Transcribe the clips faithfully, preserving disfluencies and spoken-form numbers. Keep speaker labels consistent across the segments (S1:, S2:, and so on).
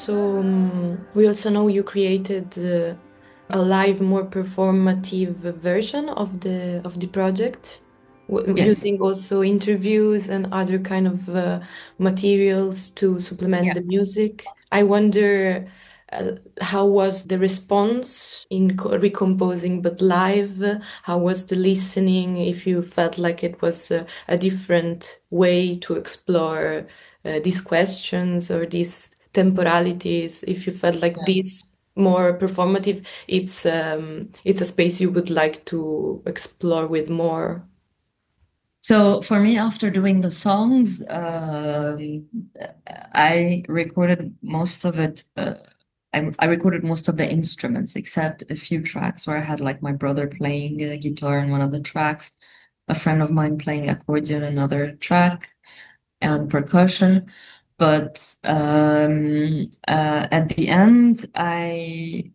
S1: So um, we also know you created uh, a live, more performative version of the of the project, w-
S2: Yes.
S1: using also interviews and other kind of uh, materials to supplement
S2: Yeah.
S1: the music. I wonder uh, how was the response in co- recomposing, but live? How was the listening? If you felt like it was uh, a different way to explore uh, these questions or these temporalities, if you felt like
S2: Yeah.
S1: this more performative, it's um it's a space you would like to explore with more.
S2: So for me, after doing the songs, um, I recorded most of it. Uh, I, I recorded most of the instruments, except a few tracks where I had like my brother playing uh, guitar in one of the tracks, a friend of mine playing accordion in another track, and percussion. But um, uh, at the end, I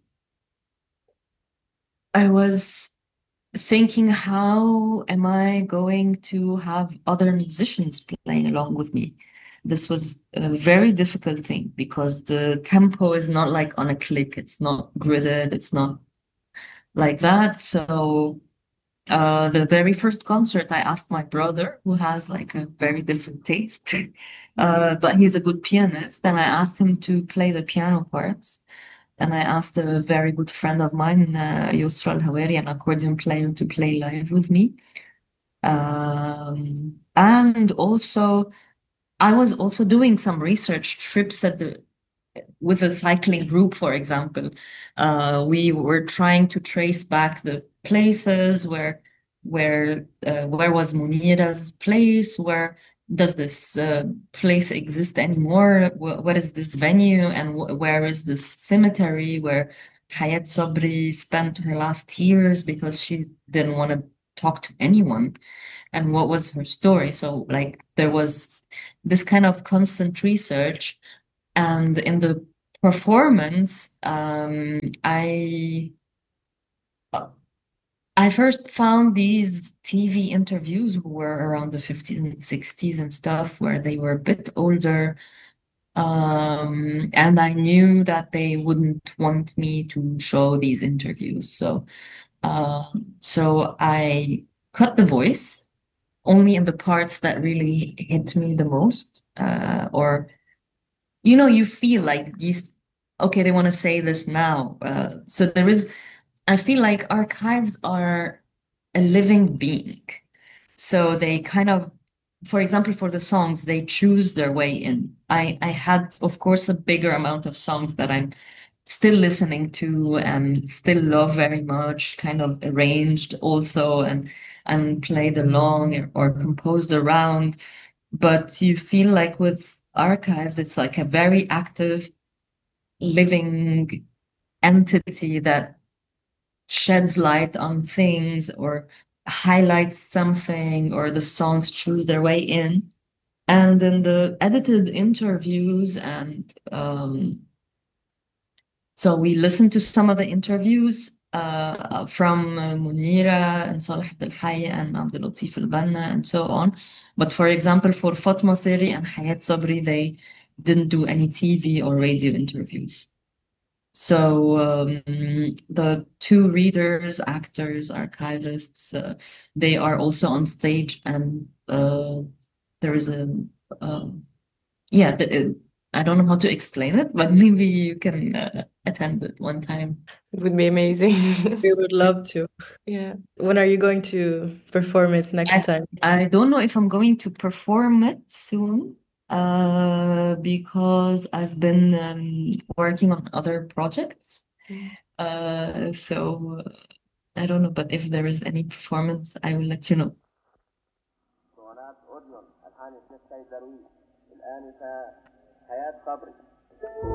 S2: I was thinking, how am I going to have other musicians playing along with me? This was a very difficult thing because the tempo is not like on a click, it's not gridded, it's not like that. So uh, the very first concert, I asked my brother, who has like a very different taste, uh, but he's a good pianist, and I asked him to play the piano parts. And I asked a very good friend of mine, uh, Yusra Al-Hawari, an accordion player, to play live with me. Um, and also, I was also doing some research trips at the with a cycling group, for example. Uh, we were trying to trace back the places where where uh, where was Munira's place, where does this uh, place exist anymore? Wh- what is this venue, and wh- where is this cemetery where Hayat Sabri spent her last years because she didn't want to talk to anyone? And what was her story? So, like, there was this kind of constant research. And in the performance, um, I I first found these T V interviews who were around the fifties and sixties and stuff, where they were a bit older. Um, and I knew that they wouldn't want me to show these interviews. So, uh, so I cut the voice only in the parts that really hit me the most, uh, or you know, you feel like these, okay, they want to say this now. Uh, so there is, I feel like archives are a living being. So they kind of, for example, for the songs, they choose their way in. I, I had, of course, a bigger amount of songs that I'm still listening to and still love very much, kind of arranged also and and played along or composed around. But you feel like with archives, it's like a very active, living entity that sheds light on things or highlights something, or the songs choose their way in. And in the edited interviews, and um, so we listened to some of the interviews uh, from uh, Munira and Saleh Abdel Hayy and Abdel Latif Al Banna and so on. But for example, for Fatma Seri and Hayat Sabri, they didn't do any T V or radio interviews. So um, the two readers, actors, archivists, uh, they are also on stage, and uh, there is a um, yeah. The, uh, I don't know how to explain it, but maybe you can uh, attend it one time.
S1: It would be amazing.
S3: We would love to.
S1: Yeah.
S3: When are you going to perform it next
S2: I
S3: time?
S2: I don't know if I'm going to perform it soon, uh, because I've been um, working on other projects.
S1: Mm.
S2: Uh, so uh, I don't know, but if there is any performance, I will let you know.
S4: اسطوانات أوريون ألحان الشيخ سيد درويش الآنسة حياة صبري